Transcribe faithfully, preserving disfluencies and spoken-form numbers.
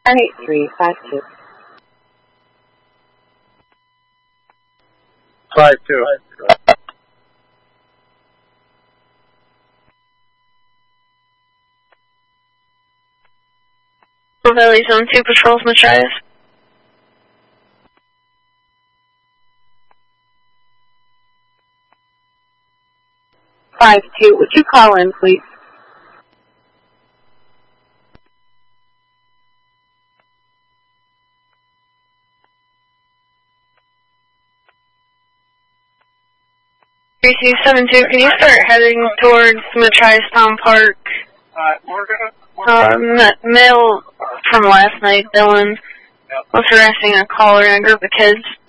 nine eight three five two. Five two. Valley Zone two patrols, Machias. Five two. Would you call in, please? three two seven two, can you start heading towards Machias Town Park? Alright, we're gonna... Um, that mail from last night, Dylan, was harassing a caller and a group of kids.